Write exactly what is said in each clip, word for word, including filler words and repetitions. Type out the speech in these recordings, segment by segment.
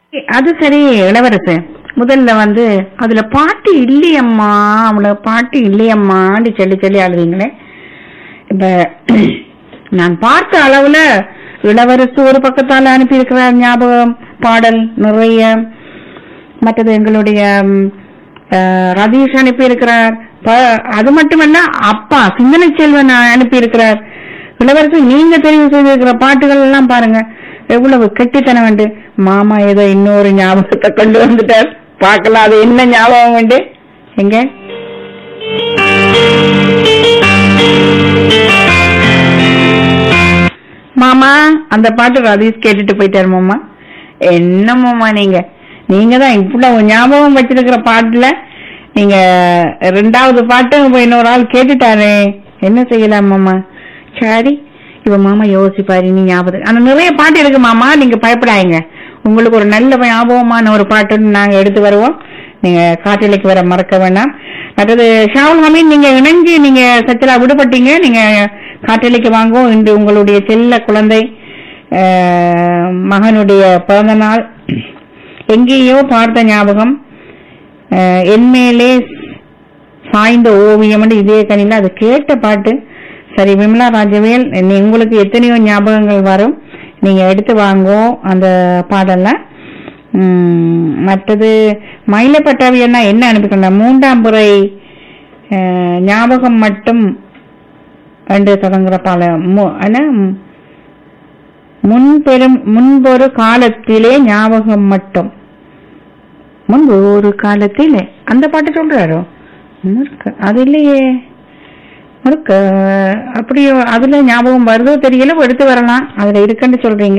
அது சரி இளவரசு, முதல்ல வந்து அதுல பாட்டு இல்லையம்மா, அவள பாட்டு இல்லையம்மான்னு சொல்லி சொல்லி அழுவீங்களே. இப்ப நான் பார்த்த அளவுல இளவரசு ஒரு பக்கத்தால அனுப்பி இருக்கிறார் ஞாபகம் பாடல் நிறைய. மற்றது எங்களுடைய ரதீஷ் அனுப்பி இருக்கிறார். அது மட்டுமல்ல அப்பா சிந்தனை செல்வன் அனுப்பி இருக்கிறார். இளவரசு நீங்க தெரிவு செய்திருக்கிற பாட்டுகள் எல்லாம் பாருங்க எவ்வளவு கெட்டித்தனம் வேண்டு. மாமா ஏதோ இன்னொரு ஞாபகத்தை கொண்டு வந்துட்டார், பார்க்கலாம் அது என்ன ஞாபகம் வேண்டு. எங்க மாமா அந்த பாட்டு ரதீஷ் கேட்டுட்டு போயிட்டாரு. மாமா என்ன மாமா நீங்க நீங்க தான் இவ்வளவு ஞாபகம் வச்சிருக்கிற பாட்டுல நீங்க ரெண்டாவது பாட்டு இன்னொரு ஆள் கேட்டுட்டாரு, என்ன செய்யலாம் மாமா? சரி இப்ப மாமா யோசிப்பாரு, நீ ஞாபகம் ஆனா நிறைய பாட்டு இருக்கு மாமா, நீங்க பயப்படாதீங்க. உங்களுக்கு ஒரு நல்ல ஞாபகமான ஒரு பாட்டுன்னு நாங்க எடுத்து வருவோம், நீங்க காட்டிலைக்கு வர மறக்க வேண்டாம். மற்றது ஷாவுல் ஹமீன் நீங்க இணைஞ்சு நீங்க சச்சலா விடுபட்டீங்க, நீங்க காட்டிலைக்கு வாங்குவோம். இன்று உங்களுடைய செல்ல குழந்தை மகனுடைய பிறந்த நாள். எங்கேயோ பார்த்த ஞாபகம், என்மேலே சாய்ந்த ஓவியம் இதே கணில அது கேட்ட பாட்டு. சரி விமலா ராஜவேல், உங்களுக்கு எத்தனையோ ஞாபகங்கள் வரும், நீங்க எடுத்து வாங்குவோம் அந்த பாடெல்லாம். உம் மற்றது மயில பட்டாவியன்னா என்ன அனுப்பிக்கொண்ட மூன்றாம் முறை ஞாபகம் மட்டும் என்று தொடங்குற பாடம். முன்பெரும் முன்பொரு காலத்திலே ஞாபகம் மட்டும், முன்பு ஒரு காலத்திலே அந்த பாட்டு சொல்றாரோ அது இல்லையே. அப்படியோ அதுல ஞாபகம் வருதோ தெரியல, எடுத்து வரலாம், அதுல இருக்குன்னு சொல்றீங்க.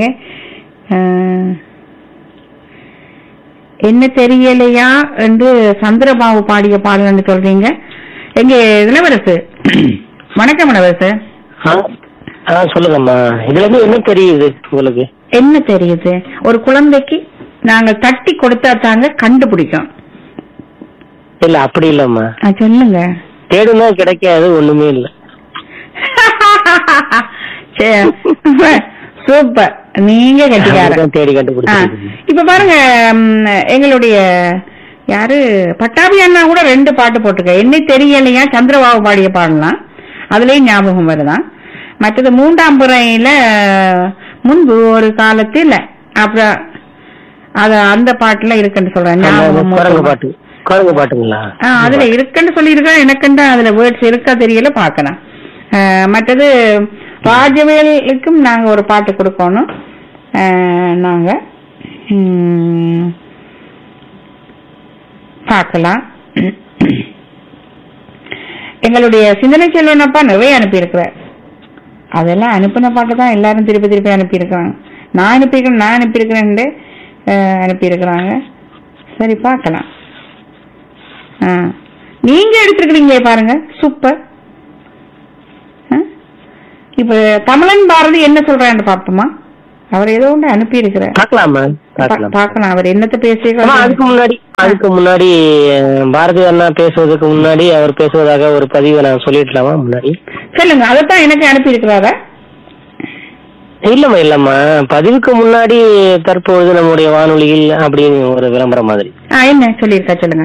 என்ன தெரியலையா என்று சந்திரபாபு பாடிய பாடல் சொல்றீங்க. எங்க இளவரசு வணக்கம் இளவரசு. சொல்லுங்கம்மா, இதுல இருந்து என்ன தெரியுது உங்களுக்கு? என்ன தெரியுது? ஒரு குழந்தைக்கு நாங்க தட்டி கொடுத்தா தாங்க கண்டுபிடிக்கும். இல்ல அப்படி இல்லம்மா, சொல்லுங்க. தேடுனா கிடைக்காது, ஒண்ணுமே இல்ல. சூப்பர், நீங்க கட்டிக்காரன், தேடி கண்டுபிடிச்சீங்க. இப்ப பாருங்க எங்களுடைய யாரு பட்டாபி அண்ணா கூட ரெண்டு பாட்டு போட்டிருக்க. என்ன தெரியலையா சந்திரபாபு பாடிய பாடலாம், அதுலயும் ஞாபகம் வருதான். மற்றது மூன்றாம் முறையில முன்பு ஒரு காலத்தில் அப்புறம் அத அந்த பாட்டுல இருக்குன்னு சொல்றேன். அதுல இருக்குன்னு சொல்லி இருக்கேன், எனக்கு அதுல வேர்ட்ஸ் இருக்கா தெரியல, பாக்கலாம். மற்றது ராஜவேலுக்கும் நாங்க ஒரு பாட்டு கொடுக்கணும். நாங்க பார்க்கலாம். எங்களுடைய சிந்தனை செல்வனப்பா நிறைய அனுப்பி இருக்கிறார். அதெல்லாம் அனுப்பின பாட்டு தான் எல்லாரும் திருப்பி திருப்பி அனுப்பி இருக்கிறாங்க. நான் அனுப்பியிருக்கேன் நான் அனுப்பியிருக்கிறேன் அனுப்பி இருக்கிறாங்க. சரி பார்க்கலாம். நீங்க எடுத்திருக்கிறீங்க பாருங்க, சூப்பர். இப்ப தமிழன் பாரதி என்ன சொல்றான்னு பாப்போமா? அவர் ஏதோ ஒன்று அனுப்பி இருக்கிறார், பாக்கலாம். அவர் என்னத்த பேசுறாரு. அதுக்கு முன்னாடி அதுக்கு முன்னாடி பாரதி அண்ணா பேசுவதற்கு முன்னாடி அவர் பேசுவதாக ஒரு பதிவை நான் சொல்லிடலாமா? முன்னாடி சொல்லுங்க. அதத்தான் எனக்கு அனுப்பி இருக்கிறாரா? இல்லம்மா இல்லம்மா, பதிவுக்கு முன்னாடி தற்போது நம்முடைய வானொலியில் அப்படின்னு ஒரு விளம்பரம் மாதிரி என்ன சொல்லியிருக்கா, சொல்லுங்க.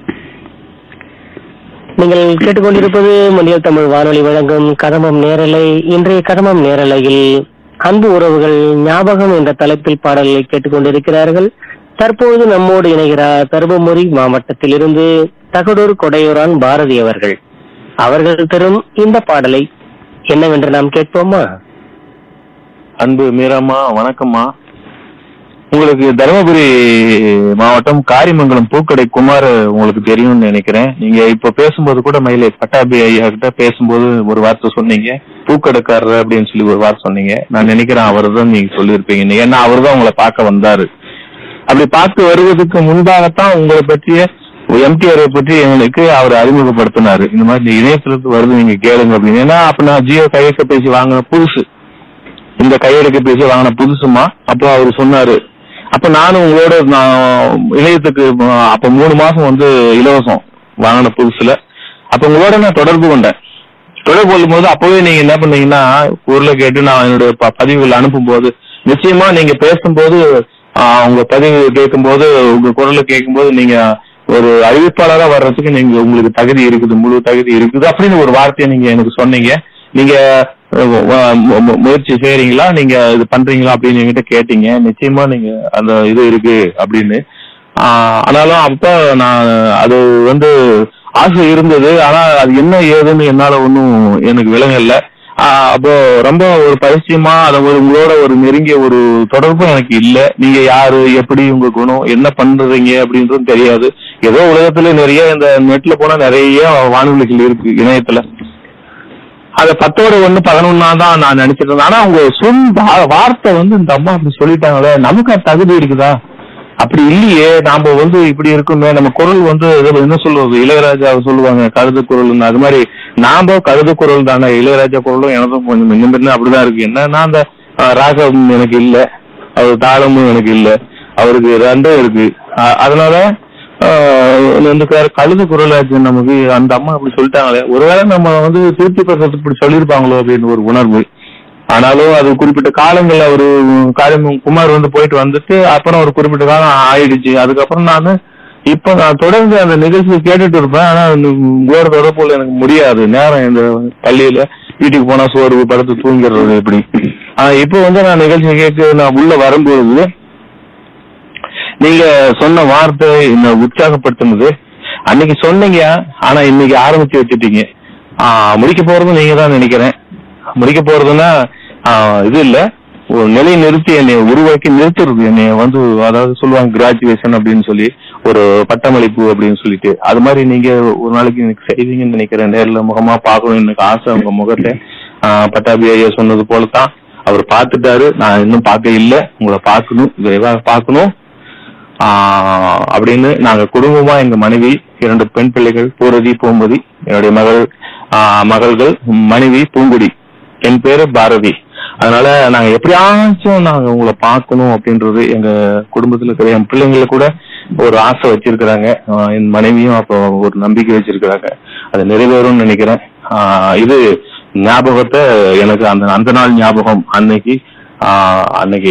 நீங்கள் கேட்டுக்கொண்டிருப்பது மொழியல் தமிழ் வானொலி வழங்கும் கதமம் நேரலை. இன்றைய கதமம் நேரலையில் அன்பு உறவுகள் ஞாபகம் என்ற தலைப்பில் பாடல்களை கேட்டுக்கொண்டிருக்கிறார்கள். தற்போது நம்மோடு இணைகிறார் தர்மபுரி மாவட்டத்தில் இருந்து தகடூர் கொடையூரான் பாரதி அவர்கள். அவர்கள் தரும் இந்த பாடலை என்னவென்று நாம் கேட்போமா? அன்பு மீராமா, வணக்கம்மா. உங்களுக்கு தருமபுரி மாவட்டம் காரிமங்கலம் பூக்கடை குமார் உங்களுக்கு தெரியும்னு நினைக்கிறேன். நீங்க இப்ப பேசும்போது கூட மயிலே பட்டாபி ஐயா கிட்ட பேசும்போது ஒரு வார்த்தை சொன்னீங்க, பூக்கடைக்காரர் அப்படின்னு சொல்லி ஒரு வார்த்தை சொன்னீங்க. நான் நினைக்கிறேன் அவர் தான் நீங்க சொல்லியிருப்பீங்க, ஏன்னா அவர் தான் உங்களை பார்க்க வந்தாரு. அப்படி பார்த்து வருவதற்கு முன்பாகத்தான் உங்களை பற்றிய எம்டிஆரை பற்றி எங்களுக்கு அவர் அறிமுகப்படுத்தினாரு. இந்த மாதிரி இணையத்திலிருந்து வருது, நீங்க கேளுங்க அப்படின்னு. ஏன்னா அப்ப நான் ஜியோ கையெழுக்க பேசி வாங்கின புதுசு, இந்த கையெழுக்க பேசி வாங்கின புதுசுமா. அப்போ அவரு சொன்னாரு. அப்ப நானும் உங்களோட நான் இணையத்துக்கு அப்ப மூணு மாசம் வந்து இலவசம் வாங்கின புதுசுல அப்ப உங்களோட நான் தொடர்பு கொண்டேன். தொடர்பு கொள்ளும் போது அப்பவே நீங்க என்ன பண்ணீங்கன்னா, ஊர்ல கேட்டு நான் என்னுடைய பதிவுகள் அனுப்பும் போது நிச்சயமா நீங்க பேசும்போது உங்க பதிவு கேட்கும்போது உங்க குரலை கேட்கும்போது நீங்க ஒரு அறிவிப்பாளரா வர்றதுக்கு நீங்க உங்களுக்கு தகுதி இருக்குது, முழு தகுதி இருக்குது அப்படின்னு ஒரு வார்த்தையை நீங்க எனக்கு சொன்னீங்க. நீங்க முயற்சி செய்யறீங்களா, நீங்க இது பண்றீங்களா அப்படின்னு என்கிட்ட கேட்டீங்க. நிச்சயமா நீங்க அந்த இது இருக்கு அப்படின்னு. ஆஹ் ஆனாலும் அப்ப நான் அது வந்து ஆசை இருந்தது. ஆனா அது என்ன ஏதுன்னு என்னால ஒன்னும் எனக்கு விளங்கல. ஆஹ் அப்போ ரொம்ப ஒரு பரிச்சயமா அதை ஒரு உங்களோட ஒரு நெருங்கிய ஒரு தொடர்பும் எனக்கு இல்ல. நீங்க யாரு, எப்படி, உங்க குணம், என்ன பண்றீங்க அப்படின்றதும் தெரியாது. ஏதோ உலகத்துல நிறைய இந்த நெட்ல போனா நிறைய வானொலிகள் இருக்கு இணையத்துல. அத பத்தோட ஒண்ணு பதினொன்னா தான் நான் நினைச்சிட்டு இருந்தேன். ஆனா அவங்க சொன்ன வார்த்தை வந்து இந்த அம்மா அப்படி சொல்லிட்டாங்களே, நமக்கு தகுதி இருக்குதா? அப்படி இல்லையே, நாம வந்து இப்படி இருக்குமே, நம்ம குரல் வந்து என்ன சொல்லுவது, இளையராஜா சொல்லுவாங்க கழுது குரல், அது மாதிரி நாம கழுது குரல் தானே. இளையராஜா குரலும் எனக்கும் கொஞ்சம் முன்ன பின்ன அப்படிதான் இருக்கு. என்னன்னா அந்த ராகம் எனக்கு இல்ல, அவர் தாளமும் எனக்கு இல்ல, அவருக்கு ரெண்டும் இருக்கு. அதனால வந்து கழுது குரல் ஆச்சு நமக்கு. அந்த அம்மா அப்படி சொல்லிட்டாங்களே, ஒருவேளை நம்ம வந்து திருப்தி பெறத்துக்கு இப்படி சொல்லியிருப்பாங்களோ அப்படின்னு ஒரு உணர்வு. ஆனாலும் அது குறிப்பிட்ட காலங்கள்ல ஒரு காரியம் குமார் வந்து போயிட்டு வந்துட்டு அப்புறம் ஒரு குறிப்பிட்ட காலம் ஆயிடுச்சு. அதுக்கப்புறம் நான் இப்ப நான் தொடர்ந்து அந்த நிகழ்ச்சி கேட்டுட்டு இருப்பேன். ஆனா உங்களோட தொடர்புல எனக்கு முடியாது. நேரம் இந்த பள்ளியில வீட்டுக்கு போனா சோர்வு படுத்து தூங்கிடுறது எப்படி. ஆனா இப்ப வந்து நான் நிகழ்ச்சி கேட்க நான் உள்ள வரும்பொழுது நீங்க சொன்ன வார்த்தை என்ன உற்சாகப்படுத்தினது. அன்னைக்கு சொன்னீங்க, ஆனா இன்னைக்கு ஆரம்பிச்சு வச்சுட்டீங்க. ஆஹ் முடிக்க போறதும் நீங்க தான் நினைக்கிறேன். முடிக்க போறதுன்னா இது இல்ல, ஒரு நிலை நிறுத்தி என்னை உருவாக்கி நிறுத்துறது. என்னை வந்து அதாவது சொல்லுவாங்க கிராஜுவேஷன் அப்படின்னு சொல்லி, ஒரு பட்டமளிப்பு அப்படின்னு சொல்லிட்டு, அது மாதிரி நீங்க ஒரு நாளைக்கு எனக்கு செய்வீங்கன்னு நினைக்கிறேன். நேர்ல முகமா பார்க்கணும் எனக்கு ஆசை உங்க முகத்தை. ஆஹ் பட்டாபி ஐயா சொன்னது போலதான் அவர் பார்த்துட்டாரு, நான் இன்னும் பார்க்க இல்லை. உங்களை பார்க்கணும், விரைவாக பார்க்கணும் ஆஹ் அப்படின்னு நாங்க குடும்பமா, எங்க மனைவி, இரண்டு பெண் பிள்ளைகள் பூரதி பூம்பதி, என்னுடைய மகள் ஆஹ் மகள்கள், மனைவி பூங்குடி, என் பேரு பாரதி. அதனால நாங்க எப்படியாச்சும் நாங்க உங்களை பார்க்கணும் அப்படின்றது எங்க குடும்பத்துல இருக்கிற என் பிள்ளைங்களை கூட ஒரு ஆசை வச்சிருக்கிறாங்க. என் மனைவியும் அப்போ ஒரு நம்பிக்கை வச்சிருக்கிறாங்க. அது நிறைவேறும்னு நினைக்கிறேன். ஆஹ் இது ஞாபகத்தை எனக்கு அந்த அந்த நாள் ஞாபகம். அன்னைக்கு ஆஹ் அன்னைக்கு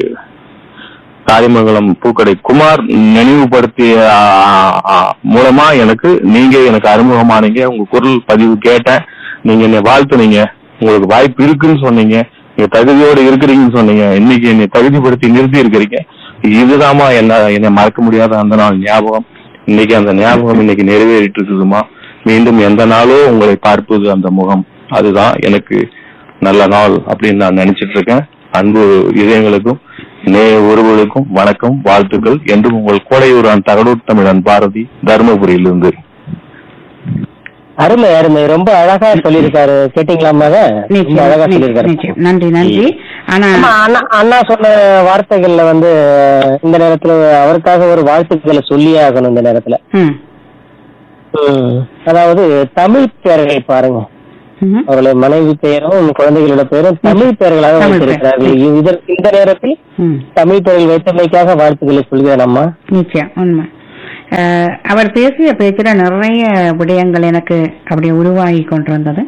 காரிமங்கலம் பூக்கடை குமார் நினைவுபடுத்திய மூலமா எனக்கு நீங்க எனக்கு அறிமுகமானீங்க. உங்க குரல் பதிவு கேட்டேன், நீங்க என்னை வாழ்த்துனீங்க, உங்களுக்கு வாய்ப்பு இருக்குன்னு சொன்னீங்க, நீங்க தகுதியோடு இருக்கிறீங்கன்னு சொன்னீங்க. இன்னைக்கு என்னை தகுதிப்படுத்தி நிறுத்தி இருக்கிறீங்க. இதுதாமா என்ன என்னை மறக்க முடியாத அந்த நாள் ஞாபகம். இன்னைக்கு அந்த ஞாபகம் இன்னைக்கு நிறைவேறிட்டு இருக்குதுமா. மீண்டும் எந்த நாளோ உங்களை பார்ப்பது அந்த முகம், அதுதான் எனக்கு நல்ல நாள் அப்படின்னு நான் நினைச்சிட்டு இருக்கேன். அன்பு இதயங்களுக்கும் நே உறவுகளுக்கும் வணக்கம், வாழ்த்துக்கள். என்றும் உங்கள் கோடையூரான் தகடூர் தமிழன் பாரதி, தருமபுரியிலிருந்து. அருமை அருமை, ரொம்ப அழகா சொல்லியிருக்காரு. கேட்டீங்களாமா? அழகா சொல்லியிருக்காரு. நன்றி நன்றி. ஆனா அண்ணா சொன்ன வார்த்தைகள்ல வந்து இந்த நேரத்துல அவருக்காக ஒரு வாழ்த்துக்களை சொல்லியே ஆகணும். இந்த நேரத்துல அதாவது தமிழ் பேர்களை பாருங்க, அவருடைய மனைவி பெயரும் குழந்தைகளோட பெயரும் தமிழ் பெயர்களாக வைத்திருக்கிறார்கள். இந்த நேரத்தில் தமிழ் பெயர்கள் வைத்தமைக்காக வாழ்த்துக்களை சொல்கிறேன் அம்மா. நிச்சயம் உண்மை. அவர் பேசிய பேச்சுல நிறைய விடயங்கள் எனக்கு அப்படி உருவாகி கொண்டு வந்தது.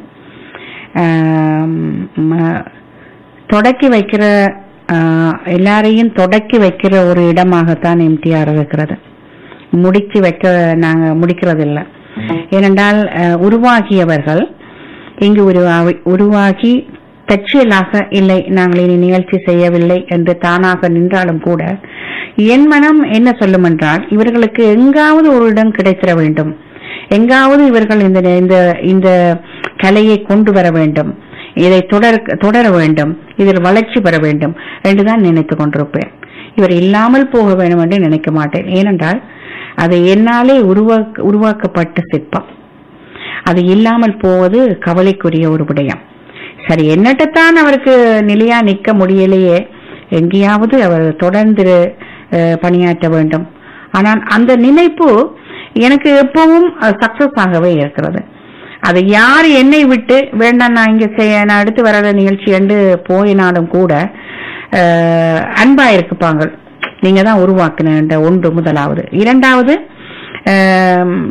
தொடக்கி வைக்கிற எல்லாரையும் தொடக்கி வைக்கிற ஒரு இடமாகத்தான் எம்டிஆர் இருக்கிறது. முடிச்சு வைக்க நாங்க முடிக்கிறது இல்லை. ஏனென்றால் உருவாகியவர்கள் இங்கு உருவாகி உருவாகி தற்செயலாக இல்லை, நாங்கள் இனி நிகழ்ச்சி செய்யவில்லை என்று தானாக நின்றாலும் கூட என் மனம் என்ன சொல்லும் என்றால், இவர்களுக்கு எங்காவது ஒரு இடம் கிடைத்திட வேண்டும், எங்காவது இவர்கள் இந்த இந்த கலையை கொண்டு வர வேண்டும், இதை தொடர தொடர வேண்டும், இதில் வளர்ச்சி பெற வேண்டும் என்றுதான் நினைத்துக் கொண்டிருப்பேன். இவர் இல்லாமல் போக வேண்டும் என்று நினைக்க மாட்டேன். ஏனென்றால் அது என்னாலே உருவாக்க உருவாக்கப்பட்ட சிற்பம். அது இல்லாமல் போவது கவலைக்குரிய ஒரு விடயம். சரி, என்னட்டத்தான் அவருக்கு நிலையா நிற்க முடியலையே, எங்கேயாவது அவர் தொடர்ந்து பணியாற்ற வேண்டும். ஆனால் அந்த நினைப்பு எனக்கு எப்பவும் சக்சஸ் ஆகவே இருக்கிறது. அது யார் என்னை விட்டு வேண்டாம் நான் இங்க செய்ய நான் அடுத்து வராத நிகழ்ச்சி என்று போயினாலும் கூட அன்பா இருக்குப்பாங்க. நீங்க தான் உருவாக்குன ஒன்று முதலாவது. இரண்டாவது,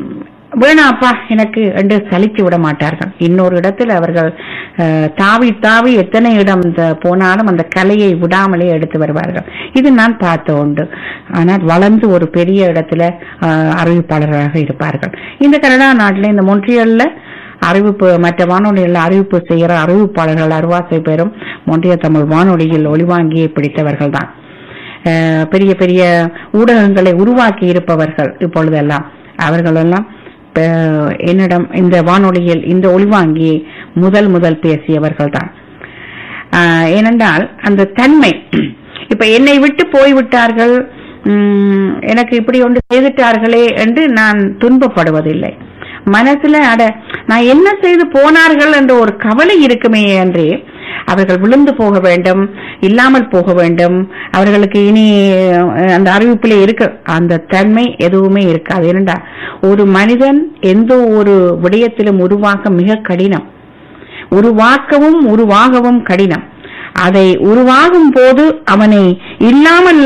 வேணாப்பா எனக்கு என்று சலிச்சு விட மாட்டார்கள். இன்னொரு இடத்தில் அவர்கள் தாவி தாவி எத்தனை இடம் போனாலும் அந்த கலையை விடாமலே எடுத்து வருவார்கள். இது நான் பார்த்த உண்டு. ஆனால் வளர்ந்து ஒரு பெரிய இடத்துல அறிவிப்பாளராக இருப்பார்கள். இந்த கனடா நாட்டில் இந்த மொன்ட்ரியல்ல அறிவிப்பு மற்ற வானொலியில் அறிவிப்பு செய்கிற அறிவிப்பாளர்கள் அறுவாசை பேரும் மொன்றிய தமிழ் வானொலியில் ஒளிவாங்கியை பிடித்தவர்கள் தான். பெரிய பெரிய ஊடகங்களை உருவாக்கி இருப்பவர்கள். இப்பொழுதெல்லாம் அவர்களெல்லாம் என்னிடம் இந்த வானொலியில் இந்த ஒளிவாங்கியை முதல் முதல் பேசியவர்கள் தான். ஏனென்றால் அந்த தன்மை, இப்ப என்னை விட்டு போய்விட்டார்கள், எனக்கு இப்படி ஒன்று செய்துட்டார்களே என்று நான் துன்பப்படுவதில்லை. மனசுல அட நான் என்ன செய்து போனார்கள் என்ற ஒரு கவலை இருக்குமே அன்றே அவர்கள் விழுந்து போக வேண்டும், இல்லாமல் போக வேண்டும், அவர்களுக்கு இனி அந்த அறிவிப்பிலே இருக்க அந்த தன்மை எதுவுமே இருக்காது. ஏனென்றா ஒரு மனிதன் எந்த ஒரு விடயத்திலும் உருவாக்க மிக கடினம், உருவாக்கவும் உருவாகவும் கடினம். அதை உருவாகும் போது அவனை இல்லாமல்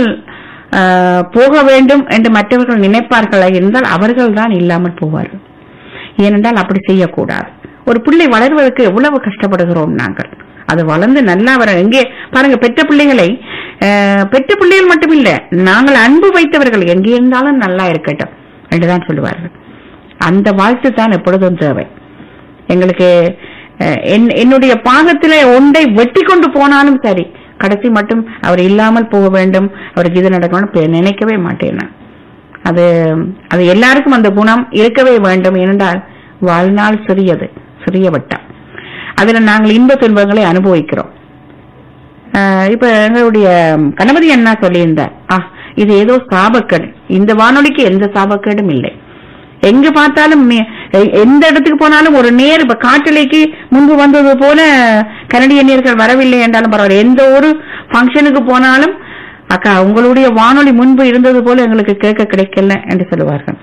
போக வேண்டும் என்று மற்றவர்கள் நினைப்பார்களா இருந்தால் அவர்கள் தான் இல்லாமல் போவார்கள். ஏனென்றால் அப்படி செய்யக்கூடாது. ஒரு பிள்ளை வளர்வதற்கு எவ்வளவு கஷ்டப்படுகிறோம் நாங்கள். அது வளர்ந்து நல்லா வர எங்கே பாருங்க, பெற்ற பிள்ளைகளை பெற்ற பிள்ளைகள் மட்டுமில்ல, நாங்கள் அன்பு வைத்தவர்கள் எங்கே இருந்தாலும் நல்லா இருக்கட்டும் என்றுதான் சொல்லுவார்கள். அந்த வாழ்த்து தான் எப்பொழுதும் தேவை எங்களுக்கு. என்னுடைய பாகத்திலே ஒன்றை வெட்டி கொண்டு போனாலும் சரி, கடைசி மட்டும் அவர் இல்லாமல் போக வேண்டும், அவருக்கு இது நடக்கணும் நினைக்கவே மாட்டேன் நான். அது அது எல்லாருக்கும் அந்த குணம் இருக்கவே வேண்டும். ஏனென்றால் வாழ்நாள் சிறியது, சிறிய வட்டம், அதுல நாங்கள் இன்ப துன்பங்களை அனுபவிக்கிறோம். இப்ப எங்களுடைய கணபதி அண்ணா சொல்லியிருந்தார், ஆ இது ஏதோ சாபக்கேடு. இந்த வானொலிக்கு எந்த சாபக்கேடும் இல்லை. எங்க பார்த்தாலும் எந்த இடத்துக்கு போனாலும் ஒரு நேர், இப்ப காட்டலைக்கு முன்பு வந்தது போல கனடியர்கள் வரவில்லை என்றாலும் பரவாயில்ல, எந்த ஒரு பங்கனுக்கு போனாலும் அக்கா உங்களுடைய வானொலி முன்பு இருந்தது போல எங்களுக்கு கேட்க கிடைக்கல என்று சொல்லுவார்கள்.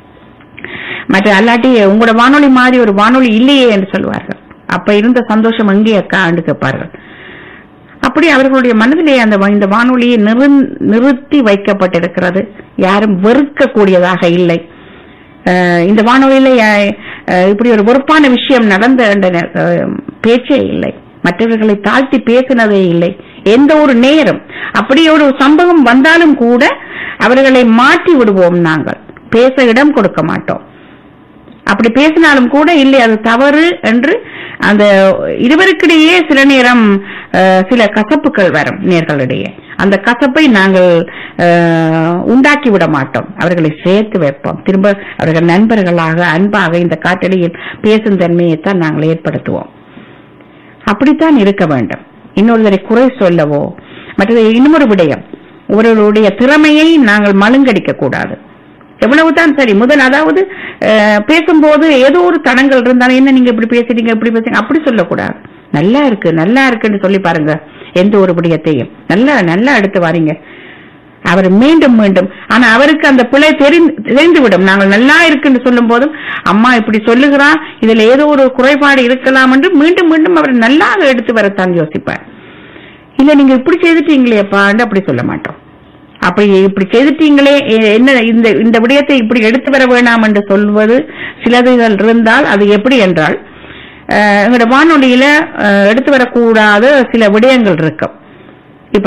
மற்ற அல்லாட்டி உங்களோட வானொலி மாதிரி ஒரு வானொலி இல்லையே என்று சொல்லுவார்கள். அப்ப இருந்த சந்தோஷம் எங்கே அக்கா என்று கேட்பார்கள். அப்படி அவர்களுடைய மனதிலே அந்த இந்த வானொலியை நிறுத்தி வைக்கப்பட்டிருக்கிறது. யாரும் வெறுக்க கூடியதாக இல்லை. இந்த வானொலியில இப்படி ஒரு வெறுப்பான விஷயம் நடந்த பேச்சே இல்லை, மற்றவர்களை தாழ்த்தி பேசினதே இல்லை. எந்த ஒரு நேரம் அப்படி ஒரு சம்பவம் வந்தாலும் கூட அவர்களை மாற்றி விடுவோம். நாங்கள் பேச இடம் கொடுக்க மாட்டோம். அப்படி பேசினாலும் கூட இல்லை அது தவறு என்று அந்த இருவருக்கிடையே சில நேரம் சில கசப்புகள் வரும் நேர்களிடையே. அந்த கசப்பை நாங்கள் உண்டாக்கி விட மாட்டோம், அவர்களை சேர்த்து வைப்போம். திரும்ப அவர்கள் நண்பர்களாக அன்பாக இந்த காற்றடியில் பேசும் தன்மையைத்தான் நாங்கள் ஏற்படுத்துவோம். அப்படித்தான் இருக்க வேண்டும். இன்னொருவரை குறை சொல்லவோ மற்றது இன்னொரு விடயம், ஒருவருடைய திறமையை நாங்கள் மழுங்கடிக்க கூடாது. எவ்வளவுதான் சரி, முதல் அதாவது பேசும்போது ஏதோ ஒரு தடங்கள் இருந்தாலும் என்ன நீங்க இப்படி பேசுறீங்க இப்படி பேசுறீங்க அப்படி சொல்லக்கூடாது. நல்லா இருக்கு நல்லா இருக்குன்னு சொல்லி பாருங்க, எந்த ஒரு விடயத்தையும் நல்லா நல்லா எடுத்து வாரீங்க. அவர் மீண்டும் மீண்டும், ஆனா அவருக்கு அந்த பிழை தெரிந்துவிடும். நாங்கள் நல்லா இருக்குன்னு சொல்லும் போதும் அம்மா இப்படி சொல்லுகிறா, இதுல ஏதோ ஒரு குறைபாடு இருக்கலாம் என்று மீண்டும் மீண்டும் அவர் நல்லா எடுத்து வரத்தான் யோசிப்பார். இல்ல நீங்க இப்படி செய்துட்டீங்களேப்பான்னு அப்படி சொல்ல மாட்டோம். அப்படி இப்படி செய்துட்டீங்களே என்ன இந்த இந்த விடயத்தை இப்படி எடுத்து வர வேணாம் என்று சொல்வது சிலதுகள் இருந்தால் அது எப்படி என்றால், எங்களோட வானொலியில எடுத்து வரக்கூடாத சில விடயங்கள் இருக்கும். இப்ப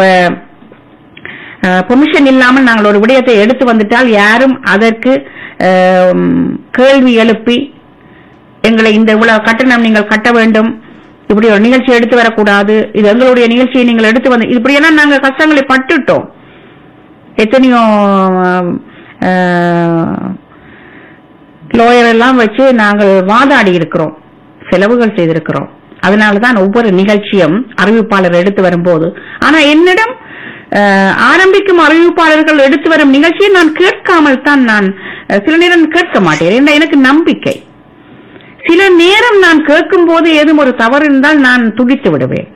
பெர்மிஷன் இல்லாமல் நாங்கள் ஒரு விடயத்தை எடுத்து வந்துட்டால் யாரும் அதற்கு கேள்வி எழுப்பி எங்களை இந்த இவ்வளவு கட்டணம் நீங்கள் கட்ட வேண்டும், இப்படி ஒரு நிகழ்ச்சி எடுத்து வரக்கூடாது, இது எங்களுடைய நிகழ்ச்சியை நீங்கள் எடுத்து வந்து இப்படியெல்லாம் நாங்கள் கஷ்டங்களை பட்டுட்டோம். எத்தனையோ லோயர் எல்லாம் வச்சு நாங்கள் வாதாடி இருக்கிறோம், செலவுகள் செய்திருக்கிறோம். அதனாலதான் ஒவ்வொரு நிகழ்ச்சியும் அறிவிப்பாளர் எடுத்து வரும்போது, ஆனா என்னிடம் ஆரம்பிக்கும் அறிவிப்பாளர்கள் எடுத்து வரும் நிகழ்ச்சியை நான் கேட்காமல் தான் நான் சில நேரம் கேட்க மாட்டேன். என்ற எனக்கு நம்பிக்கை. சில நேரம் நான் கேட்கும் போது ஏதும் ஒரு தவறு இருந்தால் நான் துடித்து விடுவேன்.